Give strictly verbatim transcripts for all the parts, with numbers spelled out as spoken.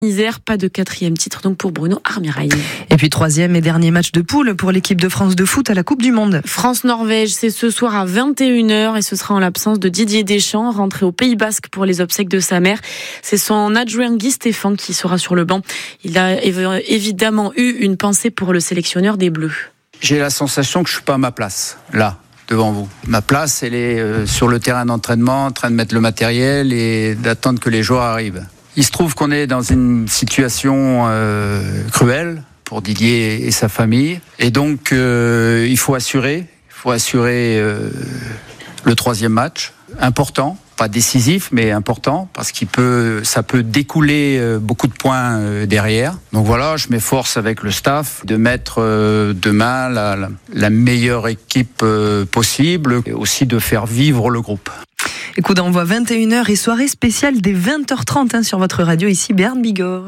Isère, pas de quatrième titre donc pour Bruno Armirail. Et puis troisième et dernier match de poule pour l'équipe de France de foot à la Coupe du Monde. France-Norvège, c'est ce soir à vingt et une heures et ce sera en l'absence de Didier Deschamps, rentré au Pays Basque pour les obsèques de sa mère. C'est son adjoint Guy Stéphane qui sera sur le banc. Il a évidemment eu une pensée pour le sélectionneur des Bleus. J'ai la sensation que je suis pas à ma place, là, devant vous. Ma place, elle est euh, sur le terrain d'entraînement, en train de mettre le matériel et d'attendre que les joueurs arrivent. Il se trouve qu'on est dans une situation euh, cruelle pour Didier et sa famille. Et donc, euh, il faut assurer, il faut assurer euh, le troisième match. Important, pas décisif, mais important, parce qu'il peut, ça peut découler euh, beaucoup de points euh, derrière. Donc voilà, je m'efforce avec le staff de mettre euh, demain la, la, la meilleure équipe euh, possible, et aussi de faire vivre le groupe. Écoute, on voit vingt et une heures et soirée spéciale dès vingt heures trente hein, sur votre radio ici, Béarn Bigorre.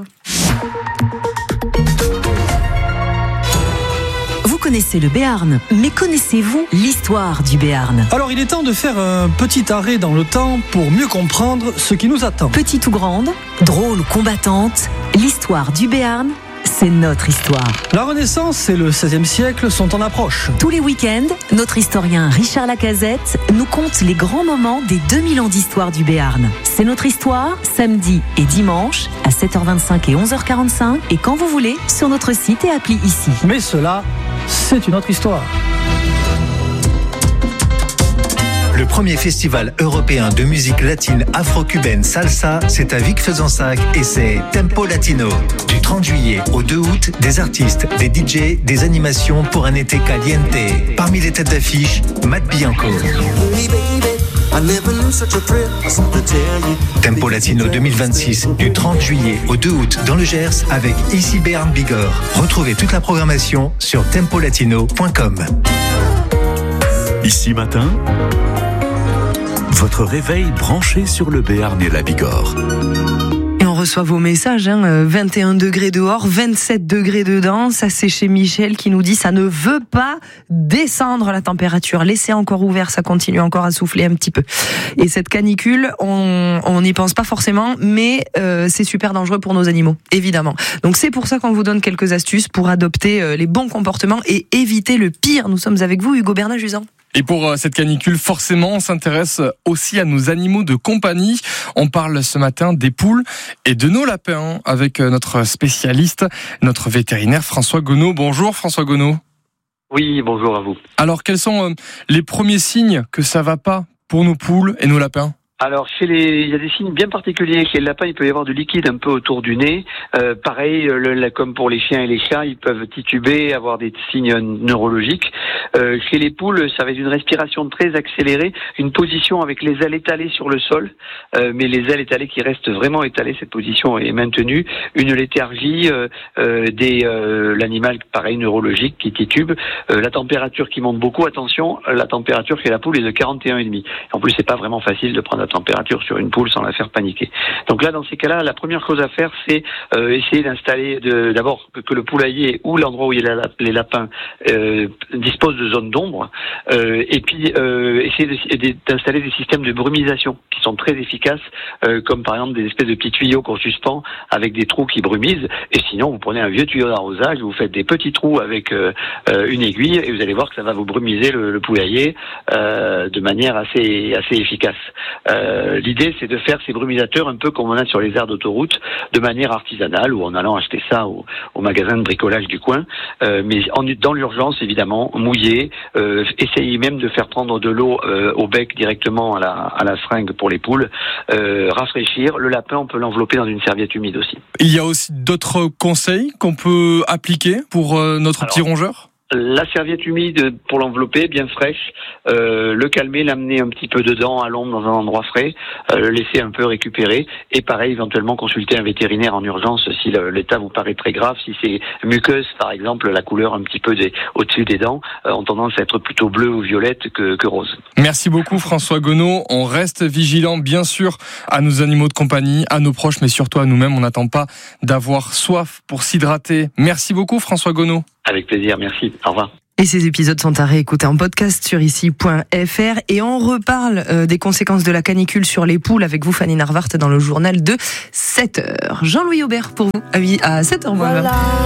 Vous connaissez le Béarn, mais connaissez-vous l'histoire du Béarn ? Alors il est temps de faire un petit arrêt dans le temps pour mieux comprendre ce qui nous attend. Petite ou grande, drôle ou combattante, l'histoire du Béarn, c'est notre histoire. La Renaissance et le seizième siècle sont en approche. Tous les week-ends, notre historien Richard Lacazette nous conte les grands moments des deux mille ans d'histoire du Béarn. C'est notre histoire, samedi et dimanche, à sept heures vingt-cinq et onze heures quarante-cinq, et quand vous voulez, sur notre site et appli ici. Mais cela, c'est une autre histoire. Le premier festival européen de musique latine afro-cubaine salsa, c'est à Vic-Fezensac et c'est Tempo Latino. Du trente juillet au deux août, des artistes, des D J, des animations pour un été caliente. Parmi les têtes d'affiche, Matt Bianco. Tempo Latino deux mille vingt-six, du trente juillet au deux août dans le Gers avec ici Béarn Bigorre. Retrouvez toute la programmation sur tempo latino point com. Ici matin, votre réveil branché sur le Béarn et la Bigorre. Et on reçoit vos messages, hein, vingt et un degrés dehors, vingt-sept degrés dedans. Ça, c'est chez Michel qui nous dit ça ne veut pas descendre la température. Laissez encore ouvert, ça continue encore à souffler un petit peu. Et cette canicule, on n'y pense pas forcément, mais euh, c'est super dangereux pour nos animaux, évidemment. Donc c'est pour ça qu'on vous donne quelques astuces pour adopter euh, les bons comportements et éviter le pire. Nous sommes avec vous, Hugo Bernat-Juzan. Et pour cette canicule, forcément, on s'intéresse aussi à nos animaux de compagnie. On parle ce matin des poules et de nos lapins avec notre spécialiste, notre vétérinaire François Gonneau. Bonjour François Gonneau. Oui, bonjour à vous. Alors, quels sont les premiers signes que ça va pas pour nos poules et nos lapins ? Alors, chez les, il y a des signes bien particuliers. Chez le lapin, il peut y avoir du liquide un peu autour du nez. Euh, pareil, le, le, comme pour les chiens et les chats, ils peuvent tituber, avoir des signes neurologiques. Euh, chez les poules, ça va être une respiration très accélérée, une position avec les ailes étalées sur le sol, euh, mais les ailes étalées qui restent vraiment étalées, cette position est maintenue. Une léthargie, euh, euh, des, euh, l'animal, pareil, neurologique, qui titube. Euh, la température qui monte beaucoup. Attention, la température chez la poule est de quarante et un virgule cinq. En plus, c'est pas vraiment facile de prendre la température sur une poule sans la faire paniquer. Donc là, dans ces cas-là, la première chose à faire, c'est euh, essayer d'installer, de, d'abord que, que le poulailler ou l'endroit où il y a la, les lapins euh, dispose de zones d'ombre, euh, et puis euh, essayer de, d'installer des systèmes de brumisation qui sont très efficaces, euh, comme par exemple des espèces de petits tuyaux qu'on suspend avec des trous qui brumisent. Et sinon, vous prenez un vieux tuyau d'arrosage, vous faites des petits trous avec euh, euh, une aiguille, et vous allez voir que ça va vous brumiser le, le poulailler euh, de manière assez assez efficace. Euh, l'idée, c'est de faire ces brumisateurs un peu comme on a sur les aires d'autoroute, de manière artisanale, ou en allant acheter ça au, au magasin de bricolage du coin, euh, mais en, dans l'urgence, évidemment, mouillé, euh, essayez même de faire prendre de l'eau euh, au bec directement à la, à la seringue pour les poules, euh, rafraîchir. Le lapin, on peut l'envelopper dans une serviette humide aussi. Il y a aussi d'autres conseils qu'on peut appliquer pour euh, notre Alors, petit rongeur ? La serviette humide pour l'envelopper, bien fraîche, euh, le calmer, l'amener un petit peu dedans, à l'ombre, dans un endroit frais, euh, le laisser un peu récupérer, et pareil, éventuellement consulter un vétérinaire en urgence si le, l'état vous paraît très grave. Si c'est muqueuse, par exemple, la couleur un petit peu des, au-dessus des dents, euh, ont tendance à être plutôt bleue ou violette que, que rose. Merci beaucoup François Gonneau. On reste vigilant, bien sûr, à nos animaux de compagnie, à nos proches, mais surtout à nous-mêmes. On n'attend pas d'avoir soif pour s'hydrater. Merci beaucoup François Gonneau. Avec plaisir, merci. Au revoir. Et ces épisodes sont à réécouter en podcast sur ici point f r. Et on reparle euh, des conséquences de la canicule sur les poules avec vous, Fanny Narvart, dans le journal de sept heures. Jean-Louis Aubert pour vous, à sept heures. Voilà.